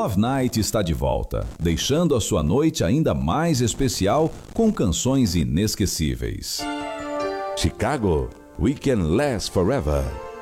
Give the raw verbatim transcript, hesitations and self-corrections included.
Love Night está de volta, deixando a sua noite ainda mais especial com canções inesquecíveis. Chicago, We Can Last Forever.